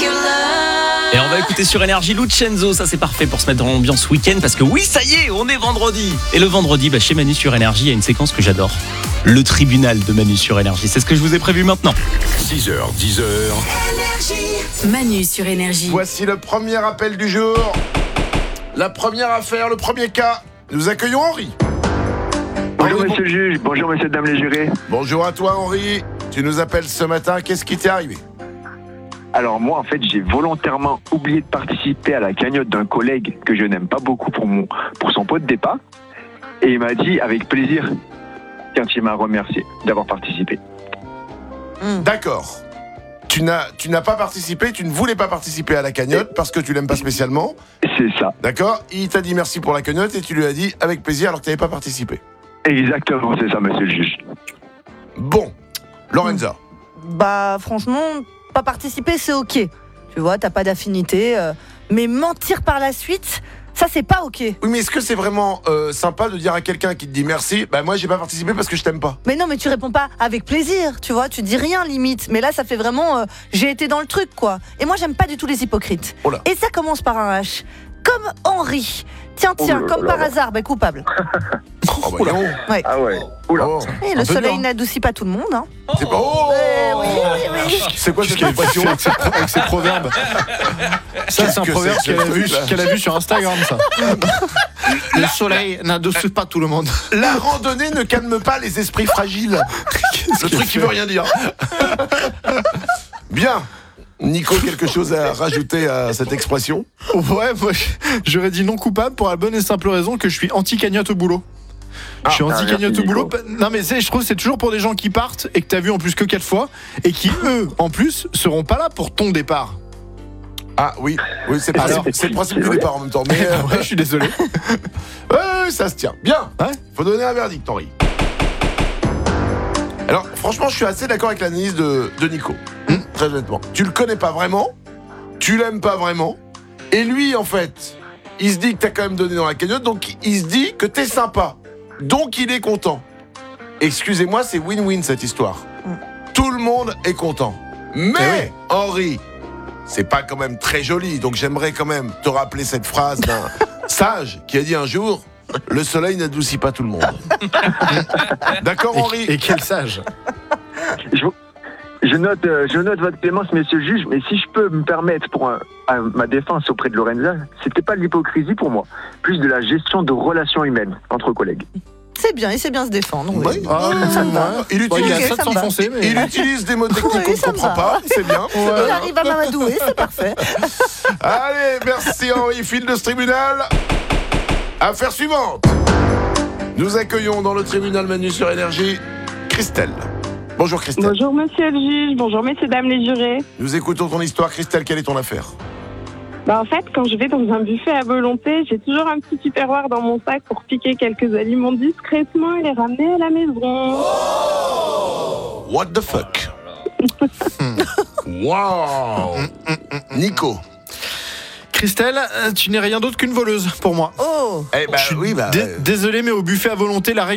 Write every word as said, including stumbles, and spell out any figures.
Et on va écouter sur Énergie Lucenzo, ça c'est parfait pour se mettre dans l'ambiance week-end parce que oui, ça y est, on est vendredi. Et le vendredi, bah, chez Manu sur Énergie, il y a une séquence que j'adore. Le tribunal de Manu sur Énergie, c'est ce que je vous ai prévu maintenant. six heures, dix heures. Manu sur Énergie. Voici le premier appel du jour. La première affaire, le premier cas. Nous accueillons Henri. Bonjour Henri, monsieur le juge, bonjour monsieur dame les jurés. Bonjour à toi Henri. Tu nous appelles ce matin, qu'est-ce qui t'est arrivé? Alors moi en fait j'ai volontairement oublié de participer à la cagnotte d'un collègue que je n'aime pas beaucoup pour, mon, pour son pot de départ. Et il m'a dit avec plaisir quand il m'a remercié d'avoir participé. D'accord. Tu n'as, tu n'as pas participé, tu ne voulais pas participer à la cagnotte parce que tu l'aimes pas spécialement. C'est ça. D'accord. Il t'a dit merci pour la cagnotte et tu lui as dit avec plaisir alors que tu n'avais pas participé. Exactement, c'est ça monsieur le juge. Bon. Lorenza. Bah franchement, pas participer c'est ok. Tu vois, t'as pas d'affinité. euh, mais mentir par la suite, ça c'est pas ok. Oui, mais est-ce que c'est vraiment euh, sympa de dire à quelqu'un qui te dit merci, bah moi j'ai pas participé parce que je t'aime pas? Mais non, mais tu réponds pas avec plaisir, tu vois, tu dis rien limite. Mais là ça fait vraiment, euh, j'ai été dans le truc quoi. Et moi j'aime pas du tout les hypocrites. Oh là. Et ça commence par un H. Comme Henri. Tiens, tiens, Oh là comme là par là. hasard, bah coupable. Oh, bah, non. Ouais. Ah ouais. Oula. Oh. Et Un le peu soleil dur. n'adoucit pas tout le monde. Hein. C'est pas. Oh Eh oui, oui, oui. C'est quoi cette Qu'est-ce qu'elle expression fait avec ses, pro- avec ses proverbes? Ça, Qu'est-ce c'est un que proverbe c'est que qu'elle a, ce vu, truc-là qu'elle a vu sur Instagram, ça. Le soleil n'adoucit pas tout le monde. La randonnée ne calme pas les esprits fragiles. Le truc qui veut rien dire. Bien. Nico, quelque chose à rajouter à cette expression? Ouais, moi, j'aurais dit non coupable pour la bonne et simple raison que je suis anti-cagnotte au boulot. Je suis Ah, anti-cagnotte merci, au boulot. Nico. Non, mais c'est, je trouve que c'est toujours pour des gens qui partent et que t'as vu en plus que quatre fois et qui, eux, en plus, seront pas là pour ton départ. Ah oui, oui c'est, le principe- Alors, c'est le principe c'est du vrai. départ en même temps. Mais euh, Ouais, je suis désolé. ouais, ouais, ça se tient. Bien. Ouais. Faut donner un verdict, Henri. Alors, franchement, je suis assez d'accord avec l'analyse de, de Nico. Hmm. Très honnêtement. Tu le connais pas vraiment, tu l'aimes pas vraiment, et lui, en fait, il se dit que t'as quand même donné dans la cagnotte, donc il se dit que t'es sympa. Donc il est content. Excusez-moi, c'est win-win cette histoire. Hmm. Tout le monde est content. Mais, Eh oui. Henri, c'est pas quand même très joli, donc j'aimerais quand même te rappeler cette phrase d'un sage qui a dit un jour « Le soleil n'adoucit pas tout le monde ». D'accord, Henri? Et, et quel sage. Je, je note, euh, je note votre clémence, monsieur le juge, mais si je peux me permettre pour un- à ma défense auprès de Lorenza, c'était pas de l'hypocrisie pour moi, plus de la gestion de relations humaines entre collègues. C'est bien, il sait bien se défendre. Oui. Oui. Ah, ça me va. ouais. Il Bon, il utilise, a Ok, ça de ça me va. s'enfoncer, mais. il utilise des mots techniques Oui, qu'on ne ça me comprend va. pas, c'est bien. Il arrive à m'amadouer, c'est parfait. Allez, merci Henri, file de ce tribunal. Affaire suivante. Nous accueillons dans le tribunal Manu sur Énergie, Christelle. Bonjour Christelle. Bonjour monsieur le juge, bonjour messieurs, dames les jurés. Nous écoutons ton histoire, Christelle, quelle est ton affaire? Bah en fait, quand je vais dans un buffet à volonté, j'ai toujours un petit tupperware dans mon sac pour piquer quelques aliments discrètement et les ramener à la maison. What the fuck? Wow. Nico. Christelle, euh, tu n'es rien d'autre qu'une voleuse pour moi. Oh. Eh ben Je suis oui, bah. dé- euh, Désolé, mais au buffet à volonté, la règle